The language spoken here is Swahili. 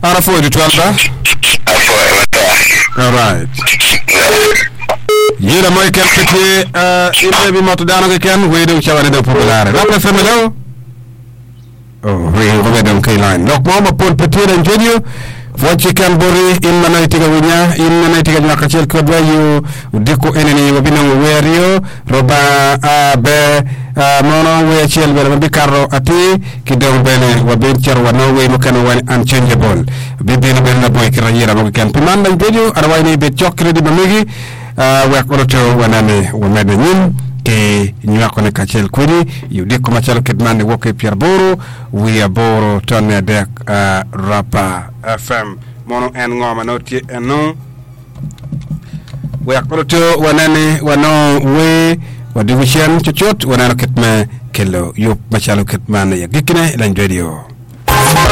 Arafo di tuanda. All right. Yela moy ken petit il bi moto dano ke ken weydo ciawane do populare. Rappel femelo. Oh, we go dem kay line. Donc moma Paul Petit en jodio. Voci kan bori in manaytiga wunya in manaytiga nyaka cel ko bayu diko eneni wabina werio roba be mono we cel be be carro ati ki do bene wabe cer wana we mo kan wani unchangeable bibina ben na boy kirayira mo kan pimanda jodio arwayni be chokredi be megi we ko to wanane wo mede nyim e nyako ne kachel kudi yu diko machalo kedmane woke Pierre Boro we aboro tonne de rapa FM mono en ngoma noti eno we akoroto wanane wano we wadi wishan chochot wanano ketme kelo yup machalo ketmane ya gikine lan radio